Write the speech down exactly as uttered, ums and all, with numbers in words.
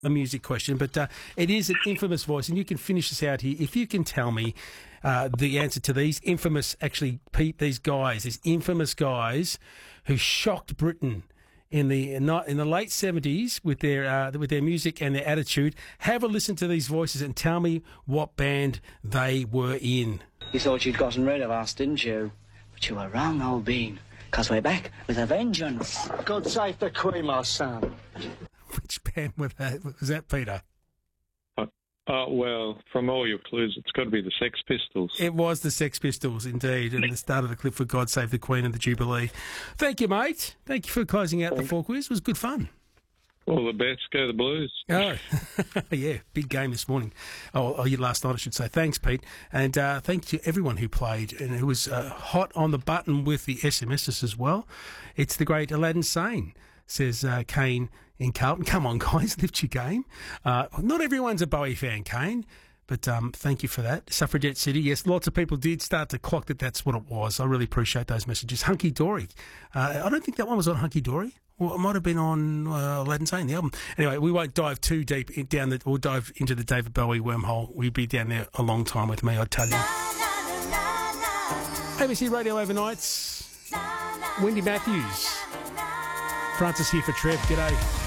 a music question, but uh, it is an infamous voice, and you can finish this out here. If you can tell me uh, the answer to these infamous, actually, Pete, these guys, these infamous guys who shocked Britain in the in the late seventies with their uh, with their music and their attitude. Have a listen to these voices and tell me what band they were in. You thought you'd gotten rid of us, didn't you? But you were wrong, old bean, because we're back with a vengeance. God save the Queen, my son. Which band was that, was that, Peter? Uh, uh, well, from all your clues, it's got to be the Sex Pistols. It was the Sex Pistols, indeed, and the start of the clip for God Save the Queen and the Jubilee. Thank you, mate. Thank you for closing out the four quiz. It was good fun. All the best. Go the Blues. Oh, yeah, big game this morning. Oh, oh, last night, I should say. Thanks, Pete. And uh, thank you to everyone who played and who was uh, hot on the button with the S M Ses as well. It's the great Aladdin Sane, says uh, Kane in Carlton. Come on, guys, lift your game. Uh, not everyone's a Bowie fan, Kane, but um, thank you for that. Suffragette City, yes, lots of people did start to clock that that's what it was. I really appreciate those messages. Hunky Dory. Uh, I don't think that one was on Hunky Dory. Well, it might have been on uh, Aladdin Sane, the album. Anyway, we won't dive too deep in, down the, or dive into the David Bowie wormhole. We'd be down there a long time with me, I'd tell you. A B C Radio Overnights. Wendy Matthews. Francis here for Trev. G'day.